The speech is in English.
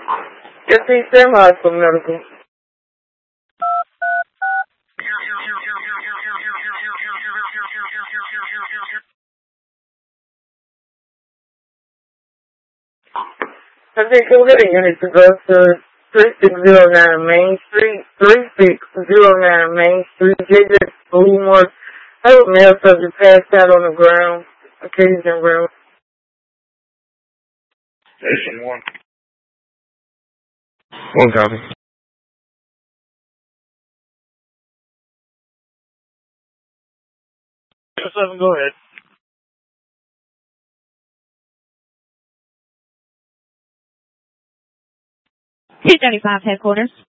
Yes, he sent hospital medical. I think go ahead and unit to go to 3609 Main Street, 3609 Main Street, JJ Blumore. I have a male subject passed out on the ground, occasion room. Station 1. 1 copy. 7, go ahead. 275 headquarters.